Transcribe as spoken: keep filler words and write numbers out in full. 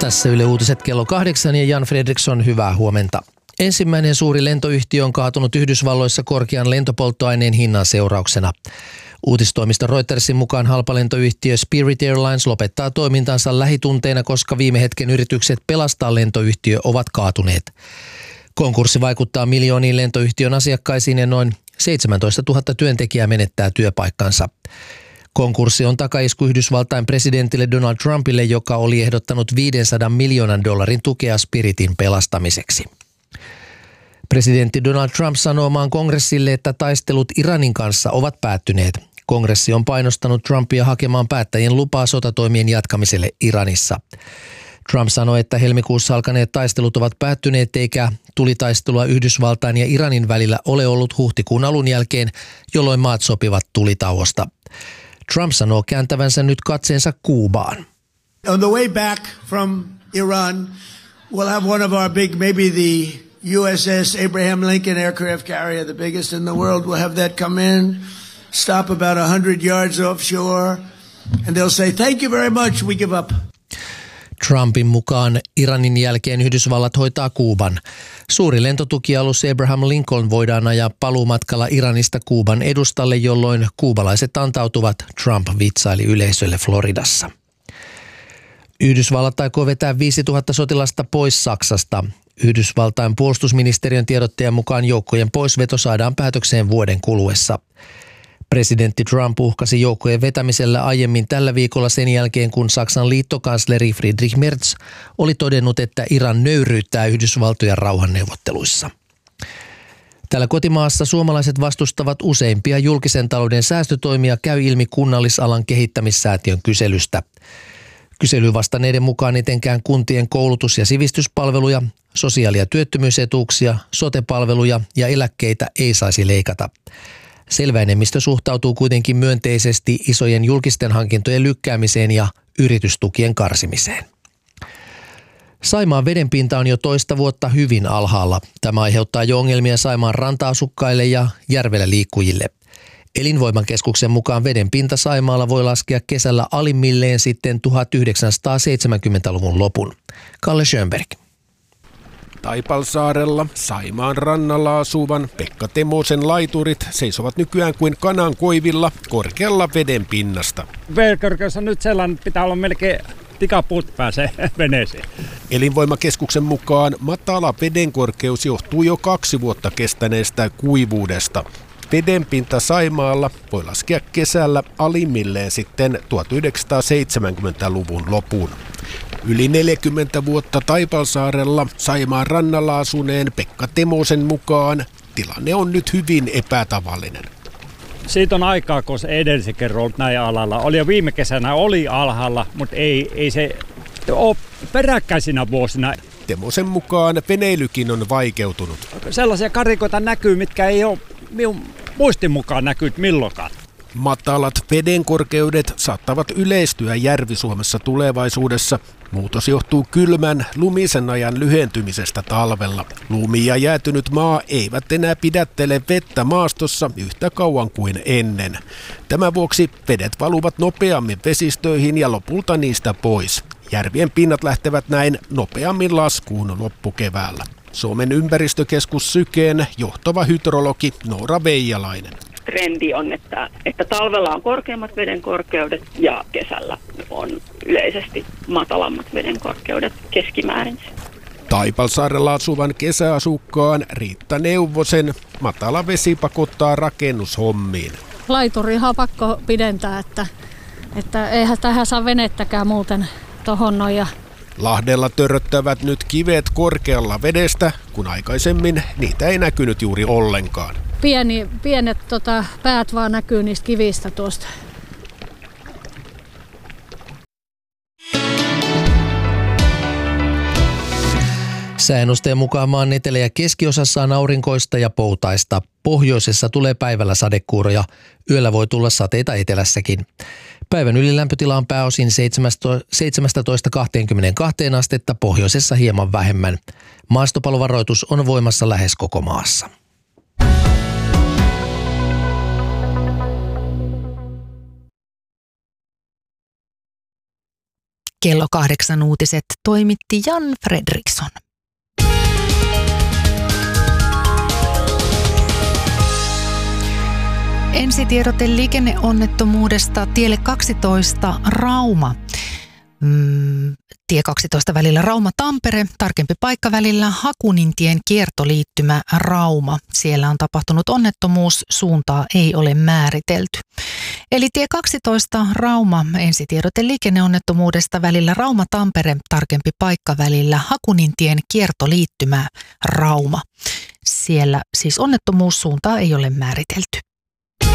Tässä Yle Uutiset kello kahdeksan ja Jan Fredriksson, hyvää huomenta. Ensimmäinen suuri lentoyhtiö on kaatunut Yhdysvalloissa korkean lentopolttoaineen hinnan seurauksena. Uutistoimisto Reutersin mukaan halpalentoyhtiö Spirit Airlines lopettaa toimintansa lähitunteina, koska viime hetken yritykset pelastaa lentoyhtiö ovat kaatuneet. Konkurssi vaikuttaa miljooniin lentoyhtiön asiakkaisiin ja noin seitsemäntoistatuhatta työntekijää menettää työpaikkansa. Konkurssi on takaisku Yhdysvaltain presidentille Donald Trumpille, joka oli ehdottanut viisisataa miljoonan dollarin tukea Spiritin pelastamiseksi. Presidentti Donald Trump sanoo maan kongressille, että taistelut Iranin kanssa ovat päättyneet. Kongressi on painostanut Trumpia hakemaan päättäjien lupaa sotatoimien jatkamiselle Iranissa. Trump sanoi, että helmikuussa alkaneet taistelut ovat päättyneet eikä tulitaistelua Yhdysvaltain ja Iranin välillä ole ollut huhtikuun alun jälkeen, jolloin maat sopivat tulitauosta. Trump sanoo kääntävänsä nyt katseensa Kuubaan. On the way back from Iran, we'll have one of our big, maybe the U S S Abraham Lincoln aircraft carrier, the biggest in the world. We'll have that come in, stop about one hundred yards offshore, and they'll say, thank you very much, we give up. Trumpin mukaan Iranin jälkeen Yhdysvallat hoitaa Kuuban. Suuri lentotukialus Abraham Lincoln voidaan ajaa paluumatkalla Iranista Kuuban edustalle, jolloin kuubalaiset antautuvat, Trump vitsaili yleisölle Floridassa. Yhdysvallat aikoo vetää viisituhatta sotilasta pois Saksasta. Yhdysvaltain puolustusministeriön tiedottajan mukaan joukkojen poisveto saadaan päätökseen vuoden kuluessa. Presidentti Trump uhkasi joukkojen vetämisellä aiemmin tällä viikolla sen jälkeen, kun Saksan liittokansleri Friedrich Merz oli todennut, että Iran nöyryyttää Yhdysvaltojen rauhanneuvotteluissa. Täällä kotimaassa suomalaiset vastustavat useimpia julkisen talouden säästötoimia, käy ilmi kunnallisalan kehittämissäätiön kyselystä. Kyselyyn vastanneiden mukaan etenkään kuntien koulutus- ja sivistyspalveluja, sosiaali- ja työttömyysetuuksia, sote-palveluja ja eläkkeitä ei saisi leikata. Selvä enemmistö suhtautuu kuitenkin myönteisesti isojen julkisten hankintojen lykkäämiseen ja yritystukien karsimiseen. Saimaan vedenpinta on jo toista vuotta hyvin alhaalla. Tämä aiheuttaa jo ongelmia Saimaan ranta-asukkaille ja järvellä liikkujille. Elinvoiman keskuksen mukaan vedenpinta Saimaalla voi laskea kesällä alimmilleen sitten tuhatyhdeksänsataaseitsemänkymmentäluvun lopun. Kalle Schönberg. Taipalsaarella Saimaan rannalla asuvan Pekka Temosen laiturit seisovat nykyään kuin kanan koivilla korkealla veden pinnasta. Vedenkorkeus on nyt sellainen, pitää olla melkein tikapuut pääsee veneeseen. Elinvoimakeskuksen mukaan matala vedenkorkeus johtuu jo kaksi vuotta kestäneestä kuivuudesta. Vedenpinta Saimaalla voi laskea kesällä alimmilleen sitten tuhatyhdeksänsataaseitsemänkymmentäluvun lopun. Yli neljäkymmentä vuotta Taipalsaarella Saimaan rannalla asuneen Pekka Temosen mukaan tilanne on nyt hyvin epätavallinen. Siitä on aikaa, kun se edellisen kerran ollut näin alalla. Oli jo viime kesänä oli alhaalla, mutta ei, ei se ole peräkkäisinä vuosina. Temosen mukaan veneilykin on vaikeutunut. Sellaisia karikoita näkyy, mitkä ei ole minun muistin mukaan näkynyt milloinkaan. Matalat vedenkorkeudet saattavat yleistyä Järvi-Suomessa tulevaisuudessa. Muutos johtuu kylmän, lumisen ajan lyhentymisestä talvella. Lumi ja jäätynyt maa eivät enää pidättele vettä maastossa yhtä kauan kuin ennen. Tämän vuoksi vedet valuvat nopeammin vesistöihin ja lopulta niistä pois. Järvien pinnat lähtevät näin nopeammin laskuun loppukeväällä. Suomen ympäristökeskus Sykeen johtava hydrologi Noora Veijalainen. Trendi on, että, että talvella on korkeammat vedenkorkeudet ja kesällä on yleisesti matalammat vedenkorkeudet keskimäärin. Taipalsaarella asuvan kesäasukkaan Riitta Neuvosen matala vesi pakottaa rakennushommiin. Laiturihan on pakko pidentää, että, että eihän tähän saa venettäkään muuten tohon noin. Ja Lahdella törröttävät nyt kivet korkealla vedestä, kun aikaisemmin niitä ei näkynyt juuri ollenkaan. Pieni, pienet tota, päät vaan näkyy niistä kivistä tuosta. Sääennusteen mukaan maan etelä- ja keskiosassa on aurinkoista ja poutaista. Pohjoisessa tulee päivällä sadekuuroja. Yöllä voi tulla sateita etelässäkin. Päivän ylilämpötila on pääosin seitsemästätoista kahteenkymmeneenkahteen astetta, pohjoisessa hieman vähemmän. Maastopalovaroitus on voimassa lähes koko maassa. Kello kahdeksan uutiset toimitti Jan Fredriksson. Ensitiedote liikenneonnettomuudesta tielle kaksitoista Rauma. Mm, tie kaksitoista välillä Rauma-Tampere, tarkempi paikka välillä Hakunintien kiertoliittymä Rauma. Siellä on tapahtunut onnettomuus, suuntaa ei ole määritelty. Eli tie kaksitoista Rauma, ensitiedote liikenneonnettomuudesta välillä Rauma-Tampere, tarkempi paikka välillä Hakunintien kiertoliittymä Rauma. Siellä siis onnettomuussuuntaa ei ole määritelty.